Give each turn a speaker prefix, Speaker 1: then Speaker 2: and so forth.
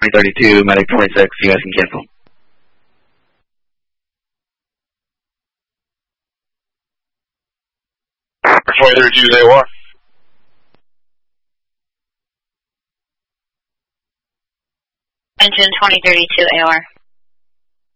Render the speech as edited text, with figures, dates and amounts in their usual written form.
Speaker 1: 2032, Medic 26, you guys can cancel.
Speaker 2: 2032 AOR.
Speaker 3: Engine 2032 AOR.